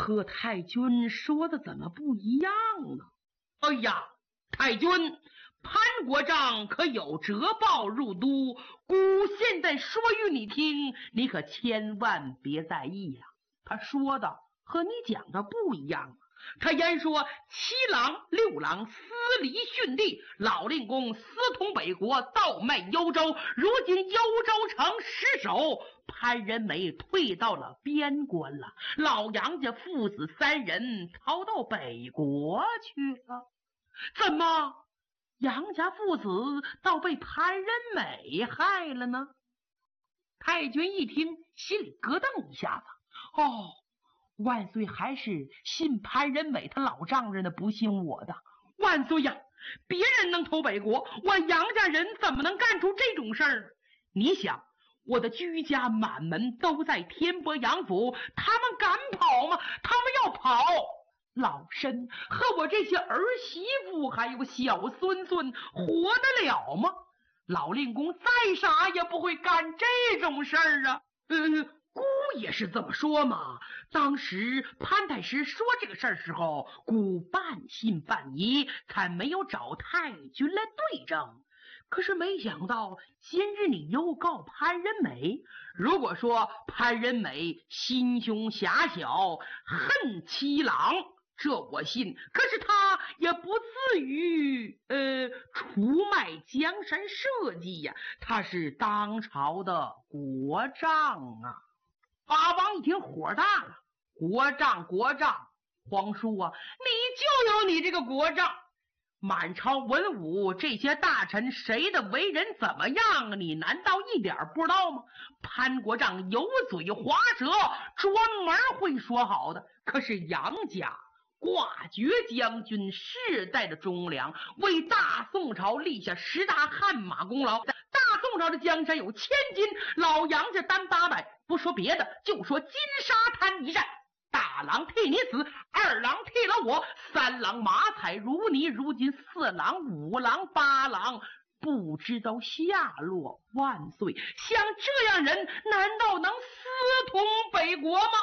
和太君说的怎么不一样呢？哎呀，太君，潘国璋可有折报入都，孤现在说与你听，你可千万别在意呀。他说的和你讲的不一样。他言说七郎六郎私离殉地，老令公私通北国，盗卖幽州，如今幽州城失守，潘仁美退到了边关了，老杨家父子三人逃到北国去了。怎么杨家父子倒被潘仁美害了呢？太君一听，心里咯噔一下子，哦，万岁还是信潘仁美他老丈人的，不信我的。万岁呀，别人能投北国，我杨家人怎么能干出这种事儿？你想，我的居家满门都在天波杨府，他们敢跑吗？他们要跑，老身和我这些儿媳妇还有小孙孙活得了吗？老令公再傻也不会干这种事儿啊。姑也是这么说嘛。当时潘太师说这个事儿时候，姑半信半疑，才没有找太君来对证。可是没想到今日你又告潘仁美，如果说潘仁美心胸狭小，恨七郎，这我信，可是他也不至于出卖江山社稷呀，他是当朝的国丈啊。阿王一听火大了，国丈，皇叔啊，你就有你这个国丈，满朝文武这些大臣谁的为人怎么样，你难道一点不知道吗？潘国丈油嘴滑舌，专门会说好的。可是杨家挂爵将军，世代的忠良，为大宋朝立下10大汗马功劳。大宋朝的江山有1000斤，老杨家担800，不说别的，就说金沙滩一战，大郎替你死，二郎替了我，三郎马踩如泥，如今4郎5郎8郎不知道下落。万岁，像这样人难道能私通北国吗？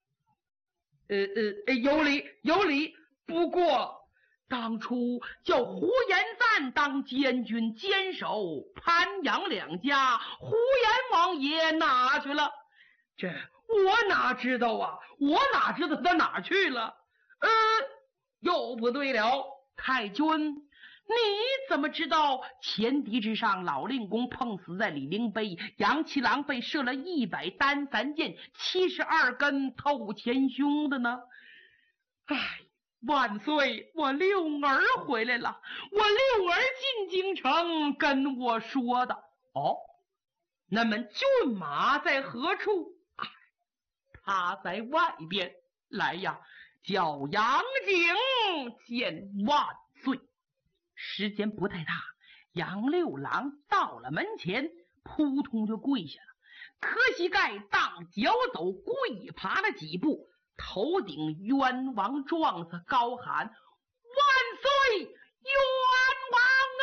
有理，不过当初叫胡延赞当监军坚守潘杨两家，胡延王爷哪去了？这我哪知道啊，我哪知道他哪去了？又不对了，太君，你怎么知道前敌之上老令公碰死在李陵碑，杨七郎被射了100单3箭，72根透前胸的呢？唉，万岁，我六儿回来了，我六儿进京城跟我说的。哦，那么骏马在何处？他在外边。来呀，叫杨景见万岁。时间不太大，杨六郎到了门前，扑通就跪下了，磕膝盖当脚走，跪爬了几步，头顶冤王状子，高喊万岁冤王啊！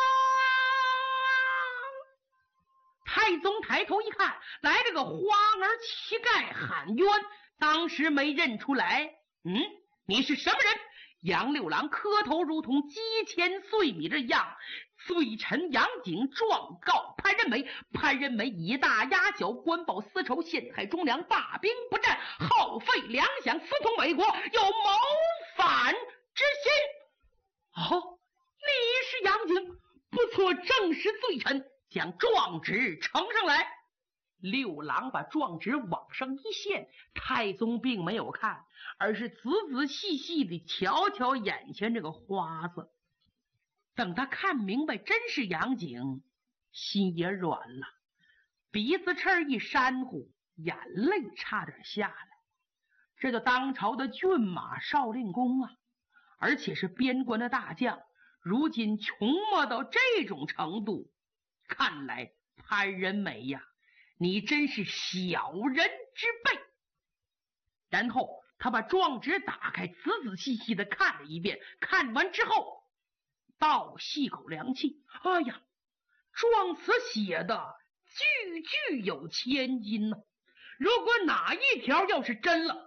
太宗抬头一看，来了个花儿乞丐喊冤，当时没认出来。你是什么人？杨六郎磕头如同击千碎米这样。罪臣杨景状告潘仁美，潘仁美以大压小，官报私仇，陷害忠良，大兵不战，耗费粮饷，私通北国，有谋反之心。哦，你是杨景，不错，正是罪臣，将状纸呈上来。六郎把状纸往上一献，太宗并没有看，而是仔仔细细的瞧瞧眼前这个花子。等他看明白真是杨景，心也软了，鼻子翅一扇呼，眼泪差点下来。这叫当朝的骏马少令公啊，而且是边关的大将，如今穷没到这种程度，看来潘仁美呀，你真是小人之辈。然后他把状纸打开，仔仔细细的看了一遍，看完之后倒吸口凉气。哎呀，状词写的句句有千金呢，如果哪一条要是真了，